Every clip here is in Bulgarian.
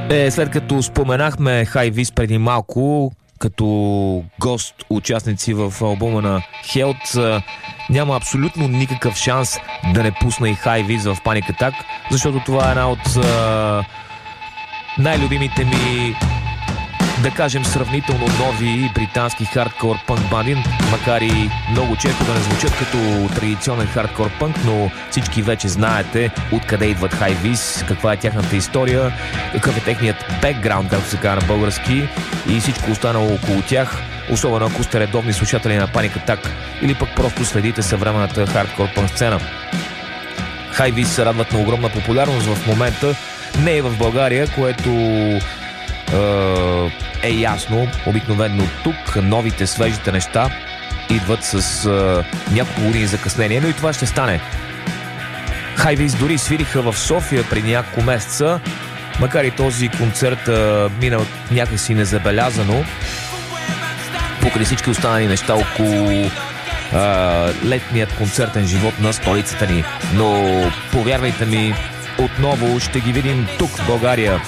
След като споменахме High Vis преди малко, като гост участници в албума на Health, няма абсолютно никакъв шанс да не пусна и High Vis в Panic Attack, защото това е една от най-любимите ми, да кажем, сравнително нови британски хардкор пънк банди, макар и много често да не звучат като традиционен хардкор пънк, но всички вече знаете откъде идват High Vis, каква е тяхната история, какъв е техният бекграунд, както се казва на български, и всичко останало около тях, особено ако сте редовни слушатели на Panic Attack или пък просто следите съвременната хардкор пънк сцена. High Vis се радват на огромна популярност в момента, не и в България, което е ясно. Обикновено тук новите, свежите неща идват с няколко години закъснение, но и това ще стане. High Vis дори свириха в София преди няколко месеца, макар и този концерт минал някакси незабелязано покрай всички останали неща около летният концертен живот на столицата ни. Но повярвайте ми, отново ще ги видим тук в България.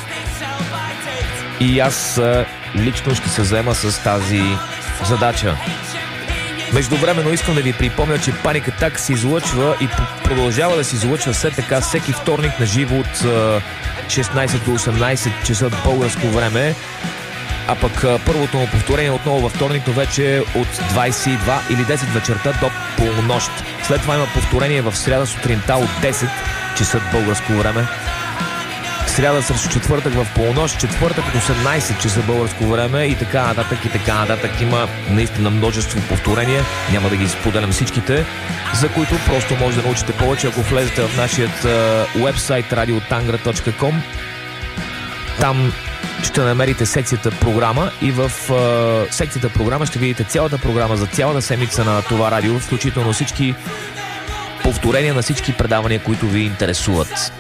И аз лично ще се заема с тази задача. Междувременно искам да ви припомня, че Panic Attack се излъчва и продължава да се излъчва все така всеки вторник на живо от 16 до 18 часа българско време. А пък първото му повторение отново във вторник, но вече от 22 или 10 вечерта до полунощ. След това има повторение в сряда сутринта от 10 часа българско време. Сряда срещу четвъртък в полунощ, четвъртък от 18 часа българско време и така нататък и така нататък. Има наистина множество повторения, няма да ги споделям всичките, за които просто може да научите повече, ако влезете в нашия уебсайт radiotangra.com. Там ще намерите секцията програма и в секцията програма ще видите цялата програма за цялата седмица на това радио, включително всички повторения на всички предавания, които ви интересуват.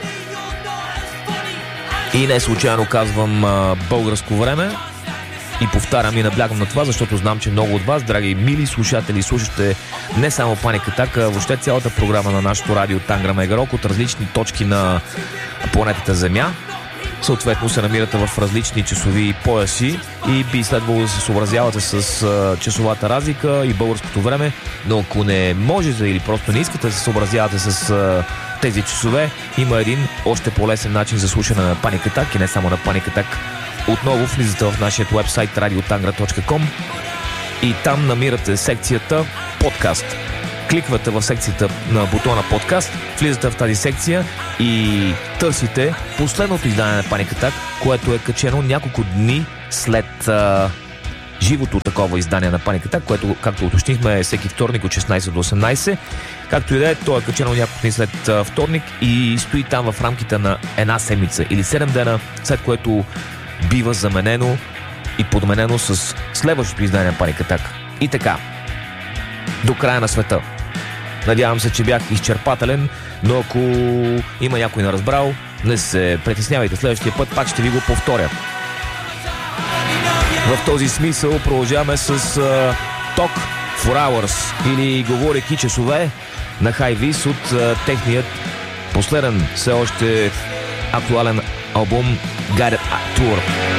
И не случайно казвам българско време и повтарям и наблягам на това, защото знам, че много от вас, драги мили слушатели, слушате не само Panic Attack, а въобще цялата програма на нашото радио Тангра Мега Рок от различни точки на планетата Земя. Съответно се намирате в различни часови пояси и би следвало да се съобразявате с часовата разлика и българското време, но ако не можете или просто не искате да се съобразявате с тези часове, има един още по-лесен начин за слушане на Panic Attack и не само на Panic Attack. Отново влизате в нашия уебсайт radiotangra.com и там намирате секцията подкаст. Кликвате в секцията на бутона подкаст, влизате в тази секция и търсите последното издание на Panic Attack, което е качено няколко дни след живото такова издание на Panic Attack, което, както уточнихме, е всеки вторник от 16 до 18. Както и да е, то е качено няколко дни след вторник и стои там в рамките на една седмица или 7 дена, след което бива заменено и подменено с следващото издание на Panic Attack. И така, до края на света. Надявам се, че бях изчерпателен, но ако има някой не разбрал, не се притеснявайте, следващия път пак ще ви го повторя. В този смисъл продължаваме с Talk for Hours или говорейки часове на High Vis от техният последен, все още актуален албум Guided Tour.